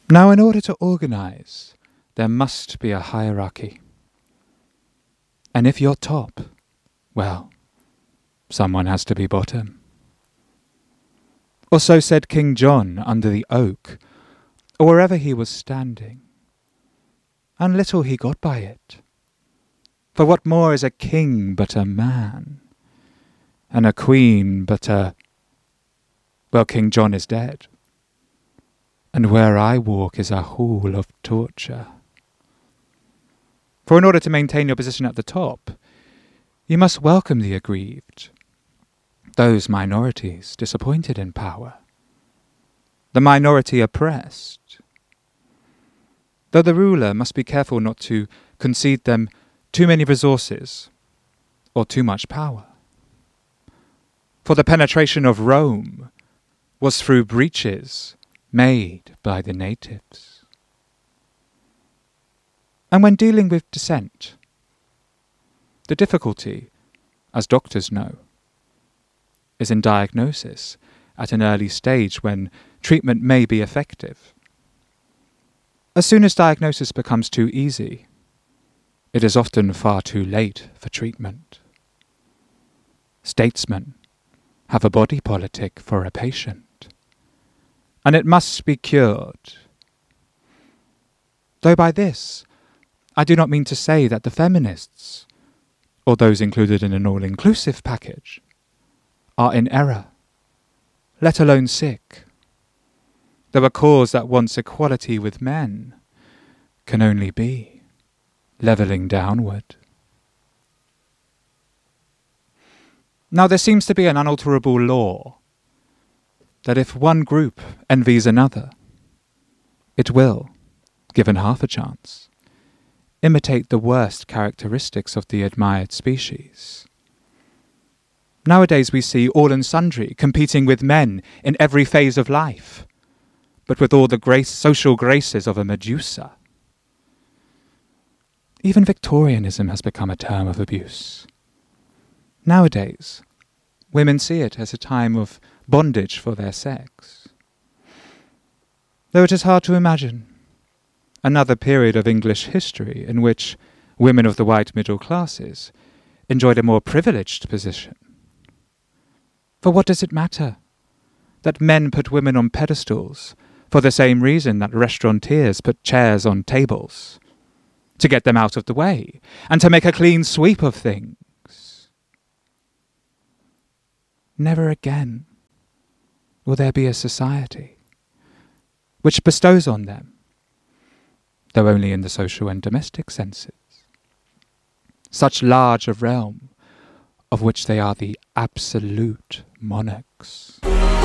Now, in order to organize, there must be a hierarchy. And if you're top, well, someone has to be bottom. Or so said King John under the oak, or wherever he was standing. And little he got by it. For what more is a king but a man? And a queen but a... Well, King John is dead. And where I walk is a hall of torture. For in order to maintain your position at the top, you must welcome the aggrieved, those minorities disappointed in power, the minority oppressed. Though the ruler must be careful not to concede them too many resources or too much power. For the penetration of Rome was through breaches made by the natives. And when dealing with dissent, the difficulty, as doctors know, is in diagnosis at an early stage when treatment may be effective. As soon as diagnosis becomes too easy, it is often far too late for treatment. Statesmen have a body politic for a patient, and it must be cured. Though by this, I do not mean to say that the feminists, or those included in an all-inclusive package, are in error, let alone sick. Though a cause that wants equality with men can only be levelling downward. Now there seems to be an unalterable law that if one group envies another, it will, given half a chance, imitate the worst characteristics of the admired species. Nowadays we see all and sundry competing with men in every phase of life, but with all the social graces of a Medusa. Even Victorianism has become a term of abuse. Nowadays, women see it as a time of bondage for their sex. Though it is hard to imagine another period of English history in which women of the white middle classes enjoyed a more privileged position. For what does it matter that men put women on pedestals for the same reason that restaurateurs put chairs on tables? To get them out of the way, and to make a clean sweep of things. Never again will there be a society which bestows on them, though only in the social and domestic senses, such large a realm of which they are the absolute monarchs.